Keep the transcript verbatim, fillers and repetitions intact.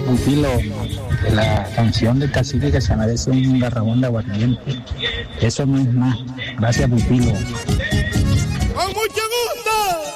Pupilo, la canción del cacique que se merece un garrabón de aguardiente. Eso no es más. Gracias, Pupilo. ¡Con mucho gusto!